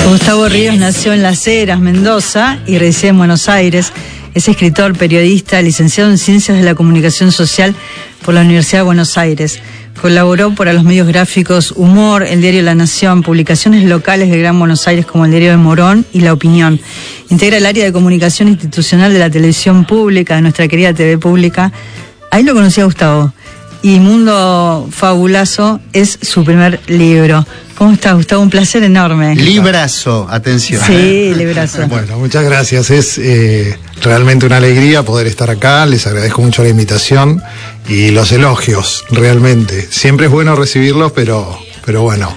Gustavo Ríos nació en Las Heras, Mendoza, y reside en Buenos Aires. Es escritor, periodista, licenciado en Ciencias de la Comunicación Social por la Universidad de Buenos Aires. Colaboró para los medios gráficos Humor, el diario La Nación, publicaciones locales del Gran Buenos Aires como el diario de Morón y La Opinión. Integra el área de comunicación institucional de la televisión pública, de nuestra querida TV pública. Ahí lo conocí a Gustavo. Y Mundo Fabulazo es su primer libro. ¿Cómo estás, Gustavo? Un placer enorme. Librazo, atención. Sí, librazo. Bueno, muchas gracias. Es realmente una alegría poder estar acá. Les agradezco mucho la invitación y los elogios, realmente. Siempre es bueno recibirlos, pero bueno.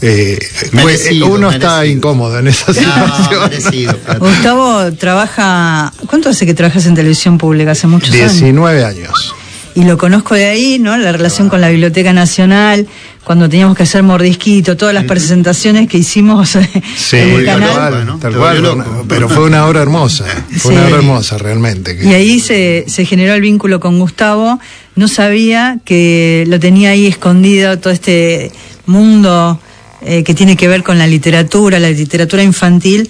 Uno está incómodo en esa situación. Merecido. Gustavo trabaja... ¿Cuánto hace que trabajas en televisión pública? ¿Hace muchos años? 19 años. Y lo conozco de ahí, ¿no? La relación con la Biblioteca Nacional, cuando teníamos que hacer Mordisquito, todas las presentaciones que hicimos en el canal. Tal cual, pero fue una obra hermosa, una obra hermosa realmente. Y ahí se generó el vínculo con Gustavo. No sabía que lo tenía ahí escondido, todo este mundo que tiene que ver con la literatura infantil.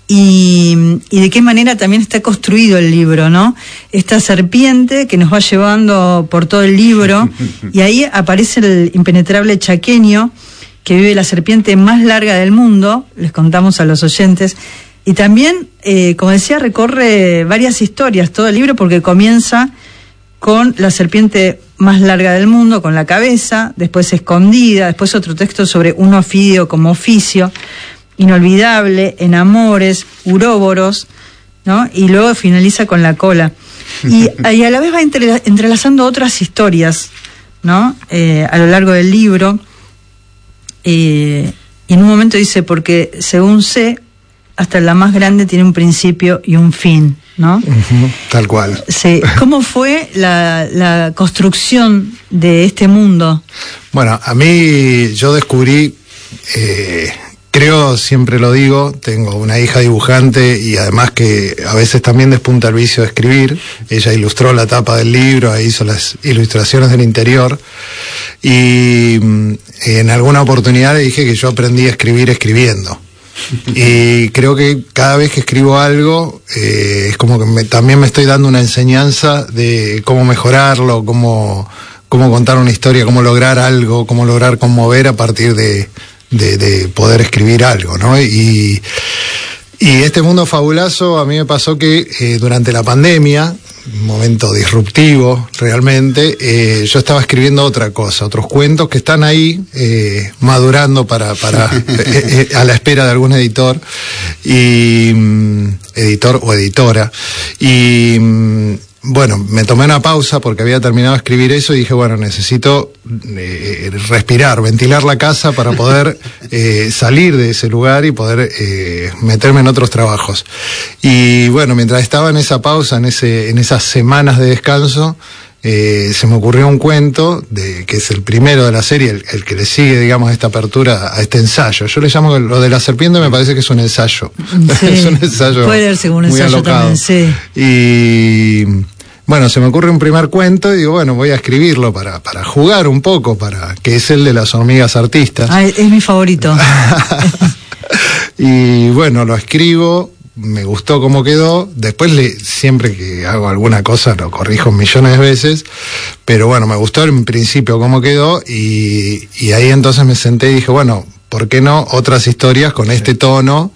Y de qué manera también está construido el libro, ¿no? Esta serpiente que nos va llevando por todo el libro, y ahí aparece el impenetrable chaqueño, que vive la serpiente más larga del mundo, les contamos a los oyentes, y también, como decía, recorre varias historias todo el libro, porque comienza con la serpiente más larga del mundo, con la cabeza, después escondida, después otro texto sobre un ofidio como oficio, inolvidable, enamores, uróboros, ¿no? Y luego finaliza con la cola. Y a la vez va entrelazando otras historias, ¿no? A lo largo del libro. Y en un momento dice, porque según sé, hasta la más grande tiene un principio y un fin, ¿no? Tal cual. Sí. ¿Cómo fue la construcción de este mundo? Bueno, a mí yo descubrí... creo, siempre lo digo, tengo una hija dibujante y además que a veces también despunta el vicio de escribir. Ella ilustró la tapa del libro, hizo las ilustraciones del interior y en alguna oportunidad le dije que yo aprendí a escribir escribiendo. Y creo que cada vez que escribo algo es como que también me estoy dando una enseñanza de cómo mejorarlo, cómo contar una historia, cómo lograr algo, cómo lograr conmover a partir de poder escribir algo, ¿no? Y este Mundo Fabulazo a mí me pasó que durante la pandemia, un momento disruptivo realmente, yo estaba escribiendo otra cosa, otros cuentos que están ahí madurando para a la espera de algún editor o editora. Y bueno, me tomé una pausa porque había terminado de escribir eso y dije, bueno, necesito respirar, ventilar la casa para poder salir de ese lugar y poder meterme en otros trabajos. Y bueno, mientras estaba en esa pausa, en esas semanas de descanso, se me ocurrió un cuento que es el primero de la serie, el que le sigue, digamos, esta apertura a este ensayo. Yo le llamo lo de la serpiente, me parece que es un ensayo. Sí, es un ensayo puede ser un muy ensayo alocado. también, sí. Y bueno, se me ocurre un primer cuento y digo, bueno, voy a escribirlo para jugar un poco, que es el de las hormigas artistas. Ah, es mi favorito. Y bueno, lo escribo, me gustó cómo quedó. Después siempre que hago alguna cosa lo corrijo millones de veces, pero bueno, me gustó en principio cómo quedó y ahí entonces me senté y dije, bueno, ¿por qué no otras historias con este tono?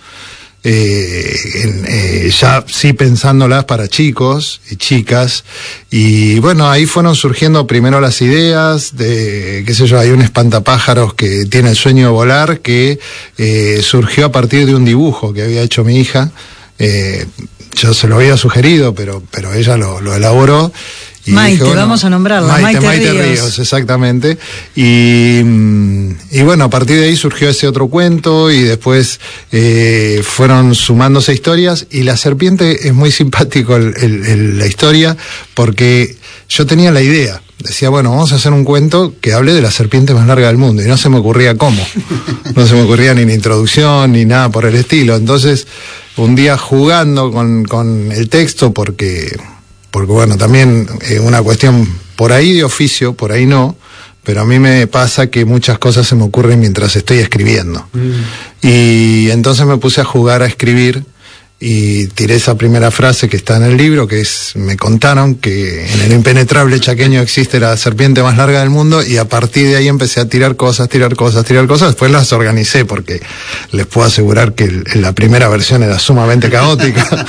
Ya sí pensándolas para chicos y chicas, y bueno, ahí fueron surgiendo primero las ideas de, qué sé yo, hay un espantapájaros que tiene el sueño de volar que surgió a partir de un dibujo que había hecho mi hija. Yo se lo había sugerido, pero ella lo elaboró. Y Maite, dije, bueno, vamos a nombrarla, Maite Ríos, exactamente. Y bueno, a partir de ahí surgió ese otro cuento y después fueron sumándose historias, y la serpiente es muy simpático la historia, porque yo tenía la idea, decía, bueno, vamos a hacer un cuento que hable de la serpiente más larga del mundo, y no se me ocurría cómo, no se me ocurría ni la introducción ni nada por el estilo. Entonces, un día jugando con el texto, porque bueno, también una cuestión por ahí de oficio, por ahí no, pero a mí me pasa que muchas cosas se me ocurren mientras estoy escribiendo. Y entonces me puse a jugar a escribir y tiré esa primera frase que está en el libro, que es: me contaron que en el impenetrable chaqueño existe la serpiente más larga del mundo, y a partir de ahí empecé a tirar cosas, después las organicé, porque les puedo asegurar que la primera versión era sumamente caótica.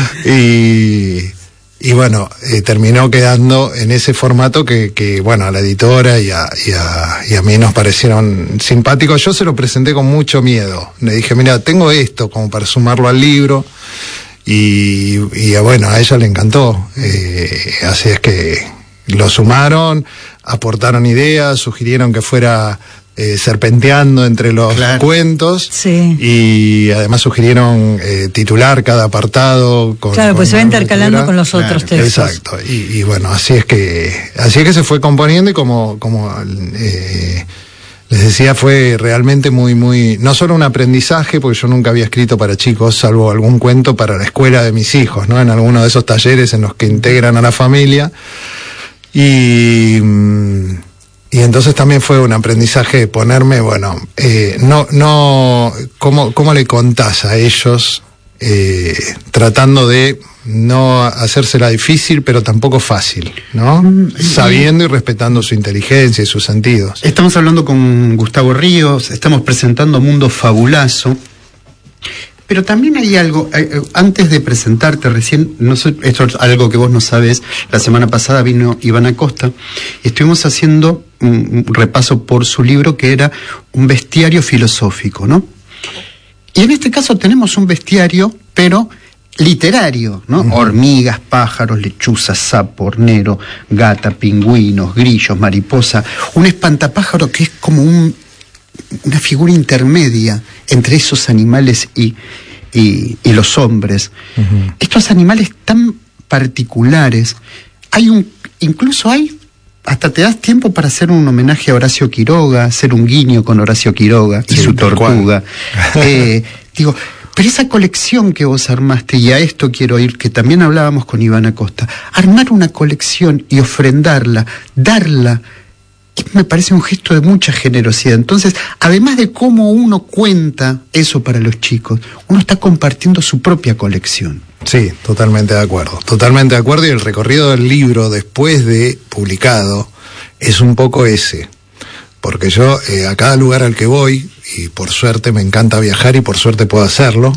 Y bueno, terminó quedando en ese formato que bueno, a la editora y a mí nos parecieron simpáticos. Yo se lo presenté con mucho miedo. Le dije, mira, tengo esto como para sumarlo al libro. Y bueno, a ella le encantó. Así es que lo sumaron, aportaron ideas, sugirieron que fuera serpenteando entre los cuentos, sí. Y además sugirieron titular cada apartado claro, pues se va intercalando con los otros textos. Exacto, y bueno, así es que se fue componiendo, y como les decía, fue realmente muy, no solo un aprendizaje, porque yo nunca había escrito para chicos, salvo algún cuento para la escuela de mis hijos, ¿no? En alguno de esos talleres en los que integran a la familia, y entonces también fue un aprendizaje ponerme, bueno, ¿cómo le contás a ellos, tratando de no hacérsela difícil, pero tampoco fácil, ¿no? Sabiendo y respetando su inteligencia y sus sentidos. Estamos hablando con Gustavo Ríos, estamos presentando Mundo Fabulazo, pero también hay algo, antes de presentarte recién, no sé, esto es algo que vos no sabés, la semana pasada vino Iván Acosta, y estuvimos haciendo un repaso por su libro, que era un bestiario filosófico, ¿no? Y en este caso tenemos un bestiario, pero literario, ¿no? Hormigas, pájaros, lechuzas, sapo, hornero, gata, pingüinos, grillos, mariposa, un espantapájaro que es como una figura intermedia entre esos animales y los hombres. Estos animales tan particulares, incluso hasta te das tiempo para hacer un homenaje a Horacio Quiroga, hacer un guiño con Horacio Quiroga y su tortuga. Digo, pero esa colección que vos armaste, y a esto quiero ir, que también hablábamos con Iván Acosta, armar una colección y ofrendarla, darla, me parece un gesto de mucha generosidad. Entonces, además de cómo uno cuenta eso para los chicos, uno está compartiendo su propia colección. Sí, totalmente de acuerdo, y el recorrido del libro después de publicado es un poco ese, porque yo a cada lugar al que voy, y por suerte me encanta viajar y por suerte puedo hacerlo,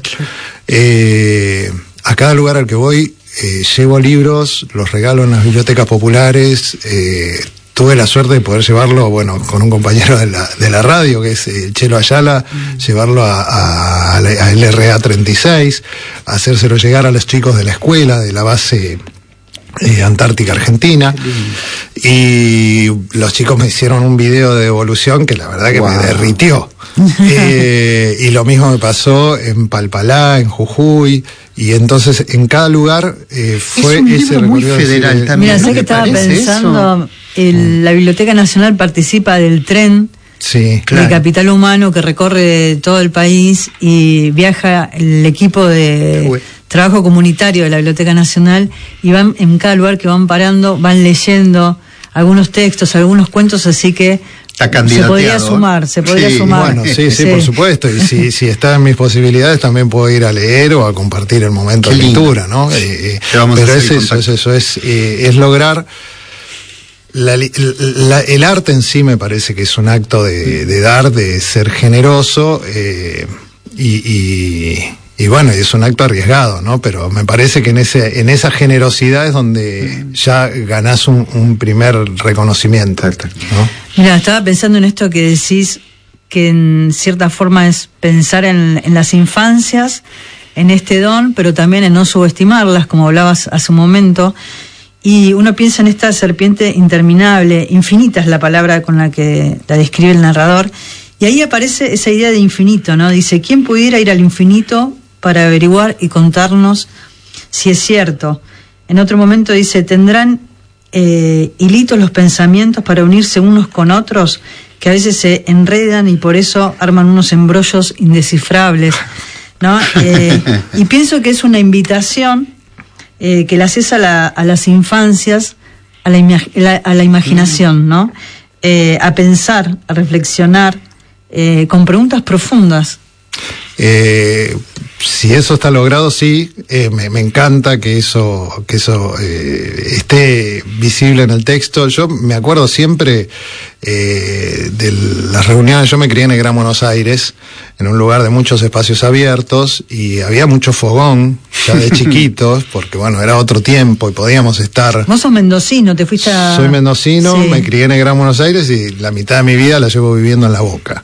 a cada lugar al que voy llevo libros, los regalo en las bibliotecas populares. Tuve la suerte de poder llevarlo, bueno, con un compañero de la radio, que es Chelo Ayala, llevarlo a LRA 36, hacérselo llegar a los chicos de la escuela, de la base Antártica Argentina, y los chicos me hicieron un video de devolución que la verdad que me derritió. Y lo mismo me pasó en Palpalá, en Jujuy, y entonces en cada lugar fue ese recorrido muy federal también. Mira, sé que estaba pensando, la Biblioteca Nacional participa del tren de Capital Humano que recorre todo el país, y viaja el equipo de trabajo comunitario de la Biblioteca Nacional, y van en cada lugar que van parando, van leyendo algunos textos, algunos cuentos, así que se podría sumar. Bueno, sí, por supuesto, y si está en mis posibilidades también puedo ir a leer o a compartir el momento de lectura, ¿no? Pero eso es lograr el arte en sí. Me parece que es un acto de dar, de ser generoso, y bueno, es un acto arriesgado, ¿no? Pero me parece que en esa generosidad es donde ya ganás un primer reconocimiento, ¿no? Mira, estaba pensando en esto que decís, que en cierta forma es pensar en las infancias, en este don, pero también en no subestimarlas, como hablabas hace un momento. Y uno piensa en esta serpiente interminable, infinita es la palabra con la que la describe el narrador, y ahí aparece esa idea de infinito, ¿no? Dice, ¿quién pudiera ir al infinito para averiguar y contarnos si es cierto? En otro momento dice, ¿tendrán hilitos los pensamientos para unirse unos con otros, que a veces se enredan y por eso arman unos embrollos indescifrables, ¿no? Y pienso que es una invitación que le haces a las infancias, a la imaginación, ¿no? a pensar, a reflexionar, con preguntas profundas. Si eso está logrado, sí, me encanta que eso esté visible en el texto. Yo me acuerdo siempre de las reuniones. Yo me crié en el Gran Buenos Aires, en un lugar de muchos espacios abiertos, y había mucho fogón ya de chiquitos, porque bueno, era otro tiempo y podíamos estar. Vos sos mendocino, te fuiste a... Soy mendocino, sí. Me crié en el Gran Buenos Aires y la mitad de mi vida la llevo viviendo en La Boca.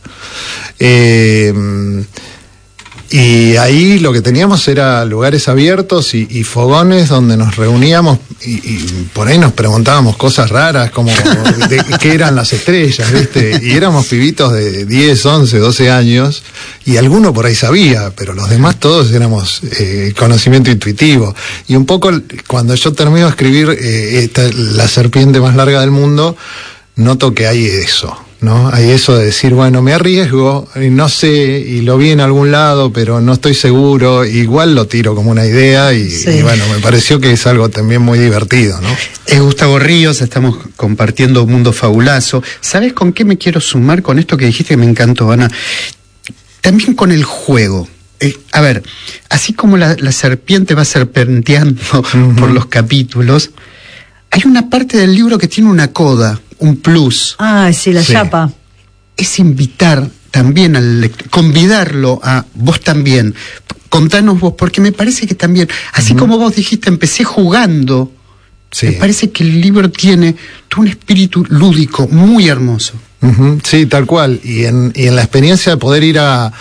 Y ahí lo que teníamos era lugares abiertos y fogones donde nos reuníamos y por ahí nos preguntábamos cosas raras como de qué eran las estrellas, ¿viste? Y éramos pibitos de 10, 11, 12 años y alguno por ahí sabía, pero los demás todos éramos conocimiento intuitivo. Y un poco cuando yo termino de escribir La serpiente más larga del mundo, noto que hay eso, ¿no? Hay eso de decir, bueno, me arriesgo, y no sé, y lo vi en algún lado, pero no estoy seguro, igual lo tiro como una idea, y bueno, me pareció que es algo también muy divertido, ¿no? Es Gustavo Ríos, estamos compartiendo un mundo fabulazo. ¿Sabes con qué me quiero sumar con esto que dijiste que me encantó, Ana? También con el juego. A ver, así como la serpiente va serpenteando por los capítulos, hay una parte del libro que tiene una coda, un plus. Ah, sí, la chapa. Es invitar también al lector, convidarlo a vos también. Contanos vos, porque me parece que también, así como vos dijiste, empecé jugando. Me parece que el libro tiene todo un espíritu lúdico muy hermoso. Sí, tal cual. Y en la experiencia de poder ir a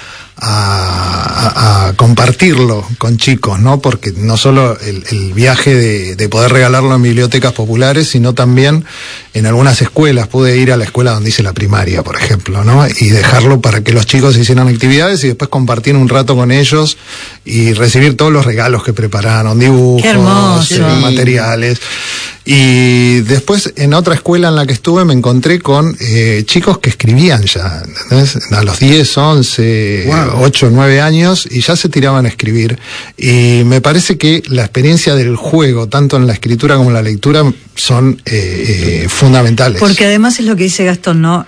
compartirlo con chicos, ¿no? Porque no solo el viaje de poder regalarlo en bibliotecas populares, sino también en algunas escuelas. Pude ir a la escuela donde hice la primaria, por ejemplo, ¿no? Y dejarlo para que los chicos hicieran actividades y después compartir un rato con ellos y recibir todos los regalos que prepararon, dibujos, materiales. Y después en otra escuela en la que estuve me encontré con chicos que escribían ya, ¿entendés? A los 10, 11, 8, 9 años y ya se tiraban a escribir. Y me parece que la experiencia del juego, tanto en la escritura como en la lectura, son fundamentales. Porque además es lo que dice Gastón, ¿no?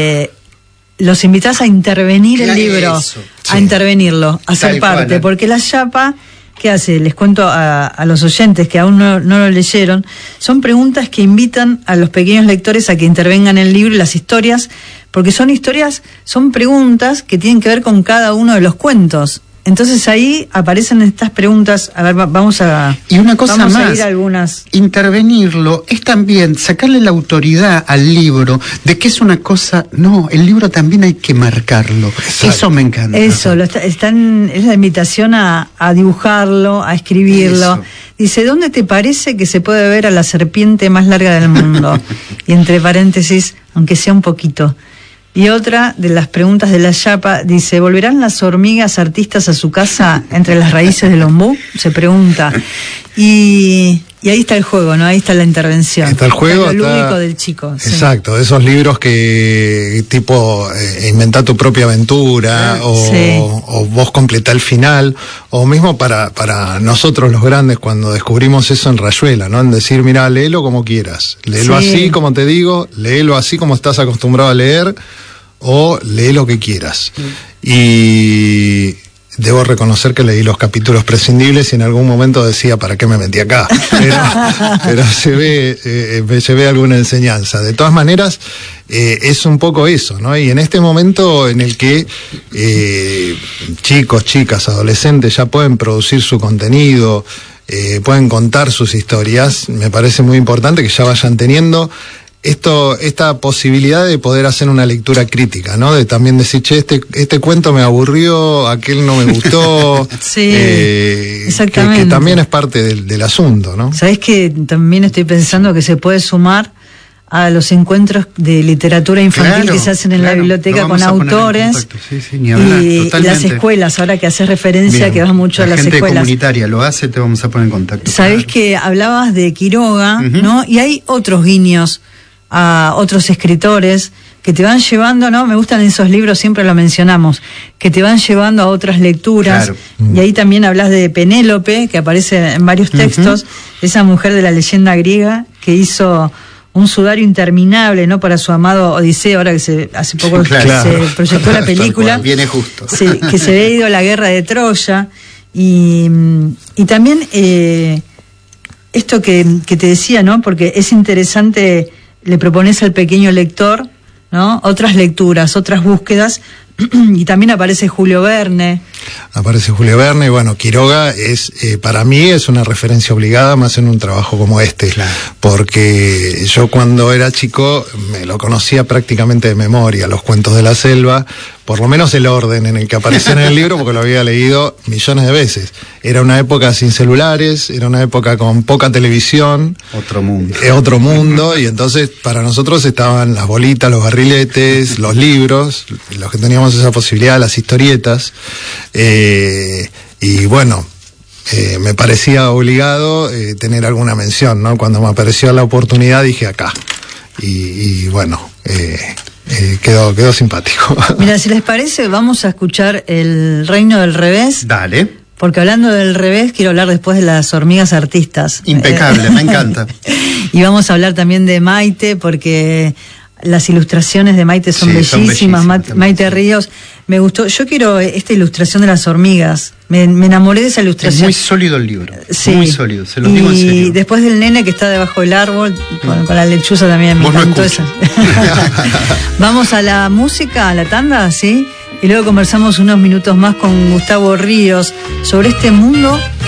Los invitás a intervenir el libro, a intervenirlo, a ser parte, porque la chapa... ¿Qué hace? Les cuento a los oyentes que aún no lo leyeron. Son preguntas que invitan a los pequeños lectores a que intervengan en el libro y las historias, porque son preguntas que tienen que ver con cada uno de los cuentos. Entonces ahí aparecen estas preguntas. A ver, vamos a... Y una cosa más, a ir a algunas. Intervenirlo es también sacarle la autoridad al libro de que es una cosa... No, el libro también hay que marcarlo. Exacto. Eso me encanta. Eso, es la invitación a dibujarlo, a escribirlo. Eso. Dice, ¿dónde te parece que se puede ver a la serpiente más larga del mundo? Y entre paréntesis, aunque sea un poquito. Y otra de las preguntas de la chapa dice, ¿volverán las hormigas artistas a su casa entre las raíces del ombú? Se pregunta. Y ahí está el juego, ¿no? Ahí está la intervención. Está el juego. Está lo lúdico del chico. Exacto, esos libros que tipo inventá tu propia aventura o vos completá el final, o mismo para nosotros los grandes cuando descubrimos eso en Rayuela, ¿no? En decir, mira, léelo como quieras, léelo así como te digo, léelo así como estás acostumbrado a leer, o lee lo que quieras. Y debo reconocer que leí los capítulos prescindibles y en algún momento decía, ¿para qué me metí acá? Pero me llevé alguna enseñanza. De todas maneras, es un poco eso, ¿no? Y en este momento en el que chicos, chicas, adolescentes ya pueden producir su contenido, pueden contar sus historias, me parece muy importante que ya vayan teniendo esta posibilidad de poder hacer una lectura crítica, ¿no? De también decir, che, este cuento me aburrió, aquel no me gustó. Exactamente. Que también es parte del asunto, ¿no? ¿Sabés que también estoy pensando que se puede sumar a los encuentros de literatura infantil que se hacen en la biblioteca con autores y las escuelas, ahora que haces referencia que vas mucho a las escuelas. La gente comunitaria lo hace, te vamos a poner en contacto. Sabés que hablabas de Quiroga, ¿no? Y hay otros guiños a otros escritores que te van llevando, ¿no? Me gustan esos libros, siempre lo mencionamos, que te van llevando a otras lecturas. Y ahí también hablas de Penélope, que aparece en varios textos, esa mujer de la leyenda griega que hizo un sudario interminable, ¿no? Para su amado Odiseo, ahora que hace poco se proyectó la película. Viene justo. Sí, que se había ido a la guerra de Troya. Y también esto que te decía, ¿no? Porque es interesante, le propones al pequeño lector, ¿no? Otras lecturas, otras búsquedas, y también aparece Julio Verne. Aparece Julio Verne, y bueno, Quiroga es, para mí es una referencia obligada más en un trabajo como este, claro. Porque yo cuando era chico me lo conocía prácticamente de memoria, los cuentos de la selva, por lo menos el orden en el que aparecía en el libro, porque lo había leído millones de veces. Era una época sin celulares, era una época con poca televisión. Otro mundo. Otro mundo, y entonces para nosotros estaban las bolitas, los barriletes, los libros, los que teníamos esa posibilidad, las historietas, y bueno, me parecía obligado tener alguna mención, ¿no? Cuando me apareció la oportunidad dije acá, y bueno, quedó simpático. Mira, si les parece, vamos a escuchar El Reino del Revés. Dale. Porque hablando del revés, quiero hablar después de las hormigas artistas. Impecable, me encanta. Y vamos a hablar también de Maite, porque las ilustraciones de Maite son bellísimas. Maite Ríos, me gustó. Yo quiero esta ilustración de las hormigas. Me enamoré de esa ilustración. Es muy sólido el libro. Sí. Muy sólido, se lo digo en serio. Y después del nene que está debajo del árbol, con la lechuza también, me encantó esa. Vamos a la música, a la tanda, ¿sí? Y luego conversamos unos minutos más con Gustavo Ríos sobre este mundo